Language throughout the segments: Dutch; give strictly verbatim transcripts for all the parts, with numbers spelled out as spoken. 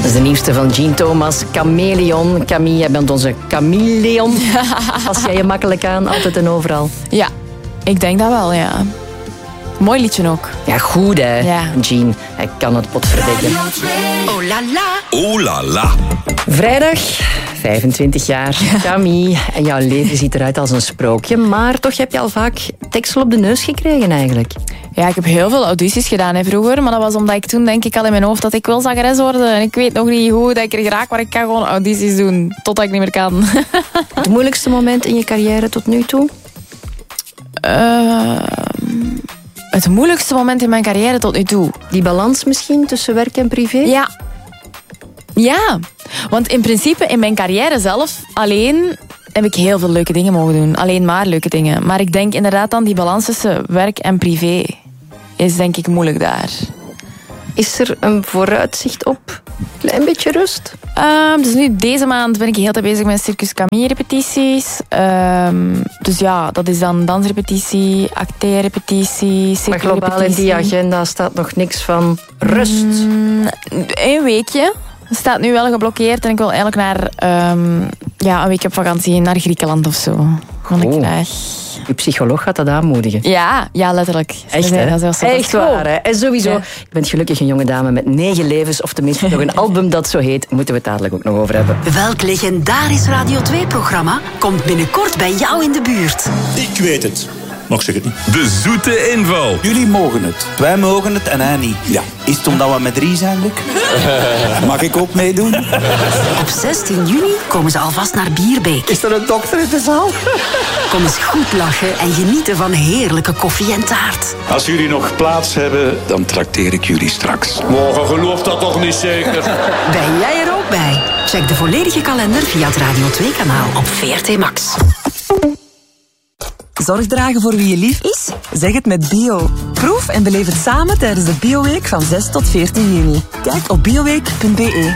is de nieuwste van Jean Thomas, Chameleon. Camille, jij bent onze chameleon. Pas jij je makkelijk aan, altijd en overal. Ja, ik denk dat wel, ja. Mooi liedje ook. Ja, goed hè, ja. Jean. Hij kan het potverdikken. Oh la la. Oh la la. Vrijdag, vijfentwintig jaar, Camille. En jouw leven ziet eruit als een sprookje. Maar toch heb je al vaak deksel op de neus gekregen eigenlijk. Ja, ik heb heel veel audities gedaan hè, vroeger. Maar dat was omdat ik toen denk ik al in mijn hoofd dat ik wil zangeres worden. En ik weet nog niet hoe dat ik er geraak, maar ik kan gewoon audities doen. Totdat ik niet meer kan. Het moeilijkste moment in je carrière tot nu toe? Uh, het moeilijkste moment in mijn carrière tot nu toe. Die balans misschien tussen werk en privé? Ja. Ja. Want in principe in mijn carrière zelf alleen heb ik heel veel leuke dingen mogen doen. Alleen maar leuke dingen. Maar ik denk inderdaad dan die balans tussen werk en privé is denk ik moeilijk daar. Is er een vooruitzicht op een klein beetje rust? Um, dus nu deze maand ben ik heel tijd bezig met Circus Camille repetities. Um, dus ja, dat is dan dansrepetitie, acteerrepetitie, Maar globaal in die agenda staat nog niks van rust. Mm, een weekje. Staat nu wel geblokkeerd en ik wil eigenlijk naar um, ja, een week op vakantie naar Griekenland of zo. Gewoon ik graag. Je psycholoog gaat dat aanmoedigen. Ja, ja letterlijk. Echt, hè? Dat is Echt waar, hè? En sowieso, ja. Je bent gelukkig een jonge dame met negen levens, of tenminste nog een album dat zo heet. Moeten we het dadelijk ook nog over hebben. Welk legendarisch Radio twee-programma komt binnenkort bij jou in de buurt? Ik weet het. Nog zeg het niet. De zoete inval. Jullie mogen het. Wij mogen het en hij niet. Ja. Is het omdat we met drie zijn, Luc? Mag ik ook meedoen? Op zestien juni komen ze alvast naar Bierbeek. Is er een dokter in de zaal? Kom eens goed lachen en genieten van heerlijke koffie en taart. Als jullie nog plaats hebben, dan trakteer ik jullie straks. Morgen gelooft dat toch niet zeker? Ben jij er ook bij? Check de volledige kalender via het Radio twee kanaal op V R T Max. Zorg dragen voor wie je lief is? Zeg het met Bio. Proef en beleef het samen tijdens de Bioweek van zes tot veertien juni. Kijk op bioweek punt b e.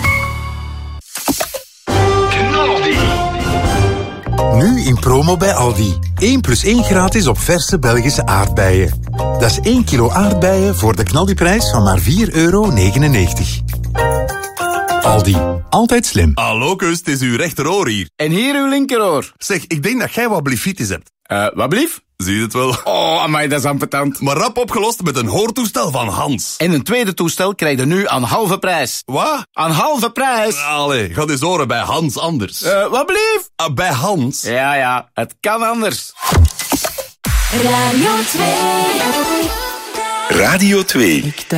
Nu in promo bij Aldi. één plus één gratis op verse Belgische aardbeien. Dat is één kilo aardbeien voor de knaldiprijs van maar vier euro negenennegentig. Aldi. Altijd slim. Hallo, kus, het is uw rechteroor hier. En hier uw linkeroor. Zeg, ik denk dat jij wat blifitis hebt. Uh, wat blief? Zie je het wel? Oh, amai, dat is ambetant. Maar rap opgelost met een hoortoestel van Hans. En een tweede toestel krijg je nu aan halve prijs. Wat? Aan halve prijs. Allee, ga eens horen bij Hans anders. Uh, wat blief? Uh, bij Hans. Ja, ja, het kan anders. Radio twee. Radio twee.